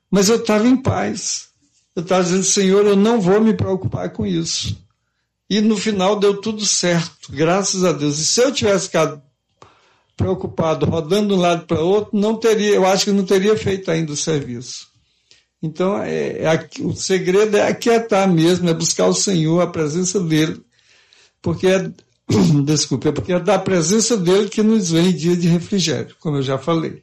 Mas eu estava em paz. Eu estava dizendo, Senhor, eu não vou me preocupar com isso. E no final deu tudo certo, graças a Deus. E se eu tivesse ficado preocupado, rodando de um lado para o outro, eu acho que não teria feito ainda o serviço. Então, o segredo é aquietar mesmo, é buscar o Senhor, a presença dele, porque é da presença dele que nos vem dia de refrigério, como eu já falei.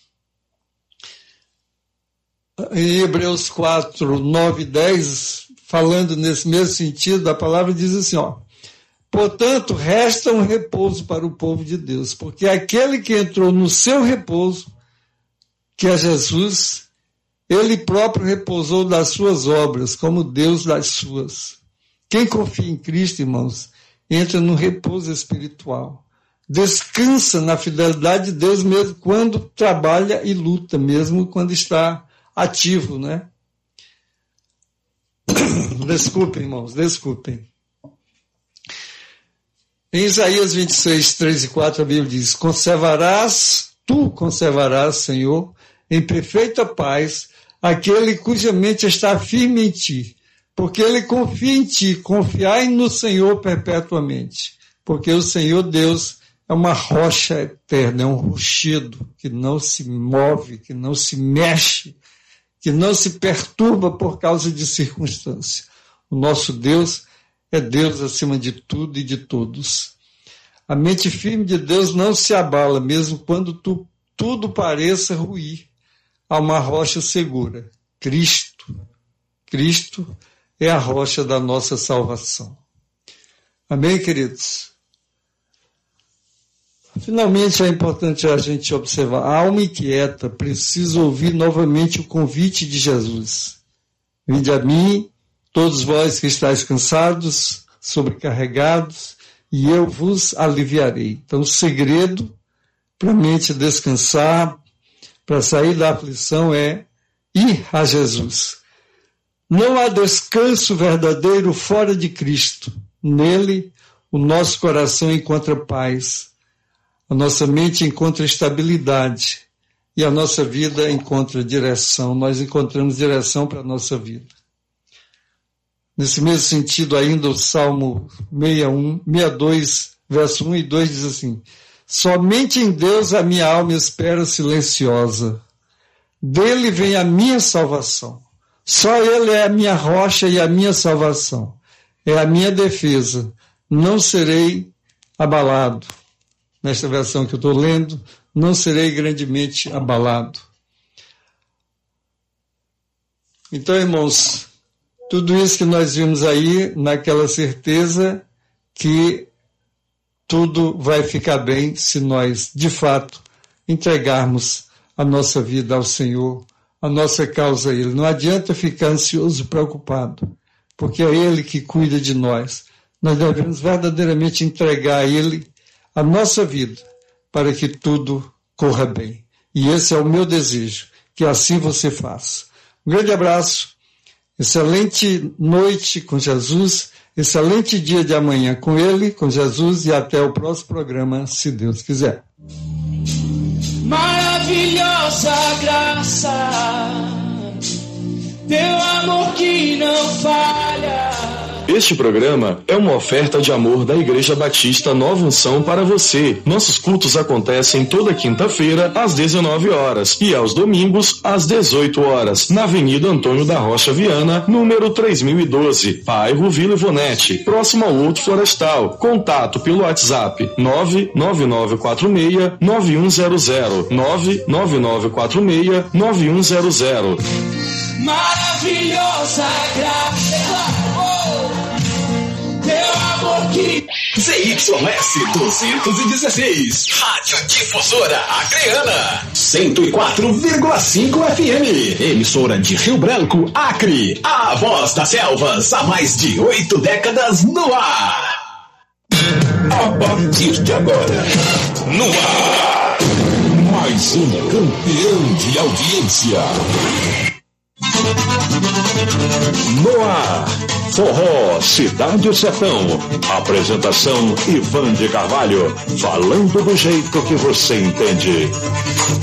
Em Hebreus 4, 9 e 10, falando nesse mesmo sentido, a palavra diz assim, portanto, resta um repouso para o povo de Deus, porque aquele que entrou no seu repouso, que é Jesus, ele próprio repousou das suas obras, como Deus das suas. Quem confia em Cristo, irmãos, entra no repouso espiritual. Descansa na fidelidade de Deus mesmo quando trabalha e luta, mesmo quando está ativo, né? Desculpem, irmãos, desculpem. Em Isaías 26, 3 e 4, a Bíblia diz, tu conservarás, Senhor, em perfeita paz, aquele cuja mente está firme em ti, porque ele confia em ti, confiai no Senhor perpetuamente, porque o Senhor Deus é uma rocha eterna, é um rochedo que não se move, que não se mexe, que não se perturba por causa de circunstância. O nosso Deus é Deus acima de tudo e de todos. A mente firme de Deus não se abala, mesmo quando tudo pareça ruir. Há uma rocha segura. Cristo é a rocha da nossa salvação. Amém, queridos? Finalmente, é importante a gente observar. A alma inquieta precisa ouvir novamente o convite de Jesus. Vinde a mim, todos vós que estáis cansados, sobrecarregados, e eu vos aliviarei. Então, o segredo para a mente descansar, para sair da aflição, é ir a Jesus. Não há descanso verdadeiro fora de Cristo. Nele, o nosso coração encontra paz, a nossa mente encontra estabilidade e a nossa vida encontra direção. Nós encontramos direção para a nossa vida. Nesse mesmo sentido, ainda o Salmo 62, verso 1 e 2 diz assim, somente em Deus a minha alma espera silenciosa. Dele vem a minha salvação. Só Ele é a minha rocha e a minha salvação. É a minha defesa. Não serei abalado. Nesta versão que eu estou lendo, não serei grandemente abalado. Então, irmãos, tudo isso que nós vimos aí, naquela certeza que tudo vai ficar bem se nós, de fato, entregarmos a nossa vida ao Senhor, a nossa causa a Ele. Não adianta ficar ansioso, preocupado, porque é Ele que cuida de nós. Nós devemos verdadeiramente entregar a Ele a nossa vida para que tudo corra bem. E esse é o meu desejo, que assim você faça. Um grande abraço, excelente noite com Jesus, excelente dia de amanhã com Ele, com Jesus, e até o próximo programa, se Deus quiser. Maravilhosa graça, teu amor que não falha. Este programa é uma oferta de amor da Igreja Batista Nova Unção para você. Nossos cultos acontecem toda quinta-feira às 19 horas e aos domingos às 18 horas, na Avenida Antônio da Rocha Viana, número 3012, bairro Vila Ivonete, próximo ao Horto Florestal. Contato pelo WhatsApp 99946-9100, 99946-9100. Maravilhosa graça, teu amor que... ZYS 216, Rádio Difusora Acreana, 104,5 FM, emissora de Rio Branco, Acre, a voz das selvas, há mais de 8 décadas no ar. A partir de agora, no ar, mais um campeão de audiência. No ar, Forró Cidade Sertão. Apresentação Ivan de Carvalho, falando do jeito que você entende.